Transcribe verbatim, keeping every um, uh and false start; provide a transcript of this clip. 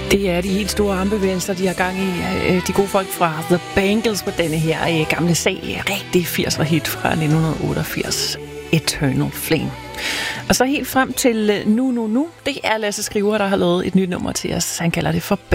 Det er de helt store armbevægelser, de har gang i. De gode folk fra The Bangles på denne her gamle sag. Rigtig firser hit fra nitten otteogfirs. Eternal Flame. Og så helt frem til nu, nu, nu. Det er Lasse Skriver, der har lavet et nyt nummer til os. Han kalder det for